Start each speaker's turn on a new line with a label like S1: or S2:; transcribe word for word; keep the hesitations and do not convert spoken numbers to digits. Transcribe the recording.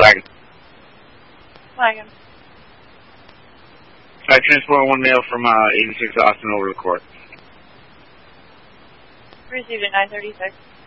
S1: Wagon.
S2: Wagon.
S1: I transport one male from uh, eighty-six Austin over to court.
S2: Received at nine thirty-six.